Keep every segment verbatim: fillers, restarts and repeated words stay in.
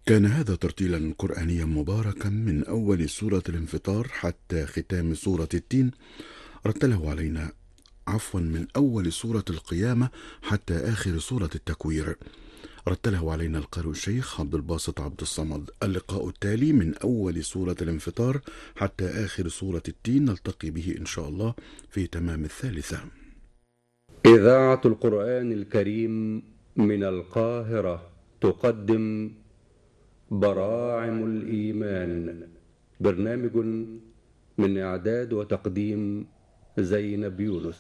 كان هذا ترتيلا قرآنيا مباركا من أول سورة الانفطار حتى ختام سورة التين. رتله علينا عفوا من أول سورة القيامة حتى آخر سورة التكوير. رتله علينا القارئ الشيخ عبد الباسط عبد الصمد. اللقاء التالي من أول سورة الانفطار حتى آخر سورة التين نلتقي به إن شاء الله في تمام الثالثة. إذاعة القرآن الكريم من القاهرة تقدم براعم الإيمان، برنامج من إعداد وتقديم زينب يونس.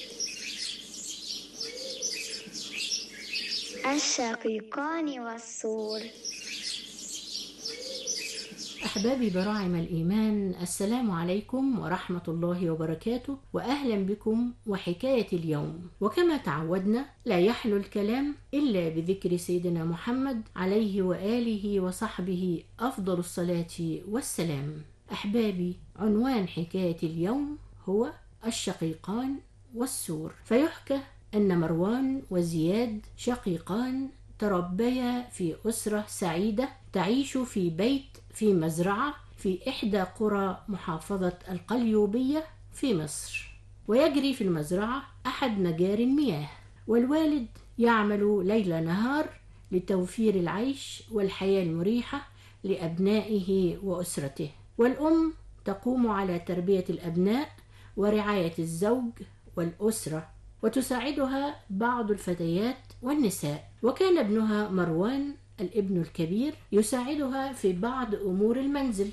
الشقيقان والسور. أحبابي براعم الإيمان، السلام عليكم ورحمة الله وبركاته، وأهلا بكم وحكاية اليوم. وكما تعودنا لا يحلو الكلام إلا بذكر سيدنا محمد عليه وآله وصحبه أفضل الصلاة والسلام. أحبابي، عنوان حكاية اليوم هو الشقيقان والسور. فيحكى أن مروان وزياد شقيقان تربيا في أسرة سعيدة تعيش في بيت في مزرعة في إحدى قرى محافظة القليوبية في مصر. ويجري في المزرعة أحد مجاري المياه، والوالد يعمل ليل نهار لتوفير العيش والحياة المريحة لأبنائه وأسرته، والأم تقوم على تربية الأبناء ورعاية الزوج والأسرة، وتساعدها بعض الفتيات والنساء. وكان ابنها مروان الابن الكبير يساعدها في بعض أمور المنزل،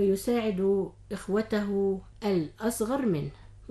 ويساعد إخوته الأصغر منه،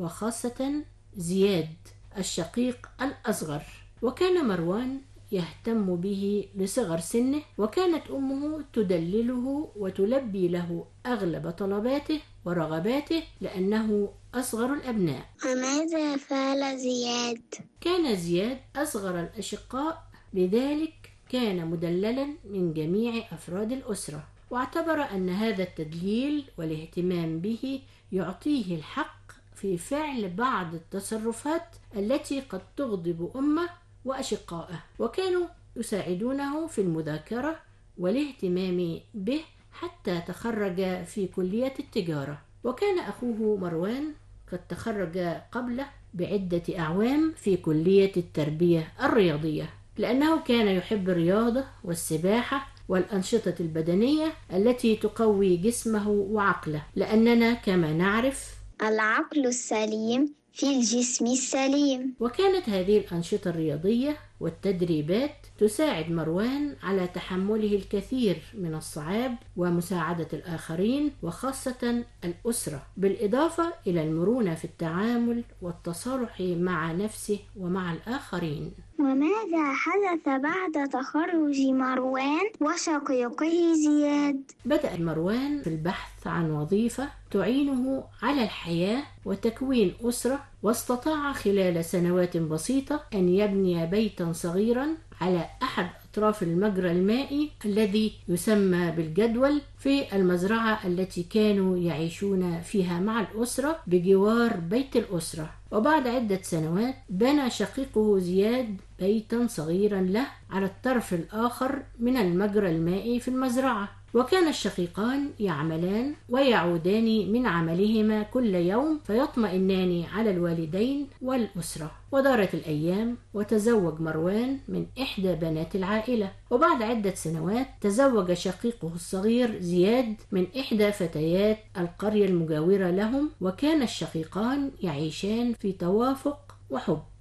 وخاصة زياد الشقيق الأصغر. وكان مروان يهتم به لصغر سنه، وكانت أمه تدلله وتلبي له أغلب طلباته ورغباته لأنه أصغر الأبناء. وماذا فعل زياد؟ كان زياد أصغر الأشقاء، لذلك كان مدللا من جميع أفراد الأسرة، واعتبر أن هذا التدليل والاهتمام به يعطيه الحق في فعل بعض التصرفات التي قد تغضب أمه وأشقائه، وكانوا يساعدونه في المذاكرة والاهتمام به حتى تخرج في كلية التجارة. وكان أخوه مروان قد تخرج قبله بعدة أعوام في كلية التربية الرياضية، لأنه كان يحب الرياضة والسباحة والأنشطة البدنية التي تقوي جسمه وعقله، لأننا كما نعرف العقل السليم في الجسم السليم. وكانت هذه الأنشطة الرياضية والتدريبات تساعد مروان على تحمله الكثير من الصعاب ومساعدة الآخرين وخاصة الأسرة، بالإضافة إلى المرونة في التعامل والتصالح مع نفسه ومع الآخرين. وماذا حدث بعد تخرج مروان وشقيقه زياد؟ بدأ مروان في البحث عن وظيفة تعينه على الحياة وتكوين أسرة، واستطاع خلال سنوات بسيطة أن يبني بيتا صغيرا على أحد أطراف المجرى المائي الذي يسمى بالجدول في المزرعة التي كانوا يعيشون فيها مع الأسرة بجوار بيت الأسرة. وبعد عدة سنوات بنى شقيقه زياد بيتا صغيرا له على الطرف الآخر من المجرى المائي في المزرعة. وكان الشقيقان يعملان ويعودان من عملهما كل يوم فيطمئنان على الوالدين والأسرة. ودارت الأيام وتزوج مروان من إحدى بنات العائلة، وبعد عدة سنوات تزوج شقيقه الصغير زياد من إحدى فتيات القرية المجاورة لهم، وكان الشقيقان يعيشان في توافق وحب.